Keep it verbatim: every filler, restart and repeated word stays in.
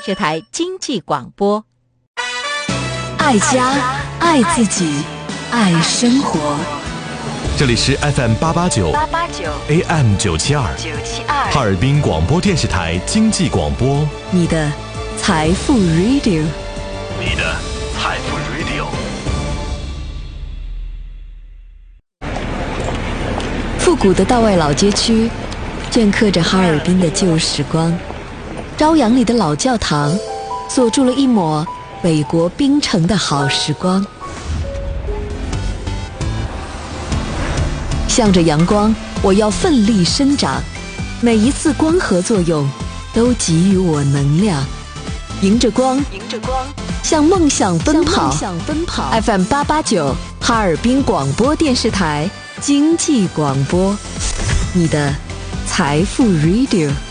视台经济广播。 爱家，爱自己，爱生活。 这里是 F M 八八九 A M 九七二哈尔滨广播电视台经济广播， 你的财富 Radio， 你的财富 Radio。 复古的道外老街区镌刻着哈尔滨的旧时光，朝阳里的老教堂锁住了一抹北国冰城的好时光。向着阳光，我要奋力生长，每一次光合作用都给予我能量，迎着光，迎着光，向梦想奔跑。F M 八八九哈尔滨广播电视台经济广播，你的财富 Radio。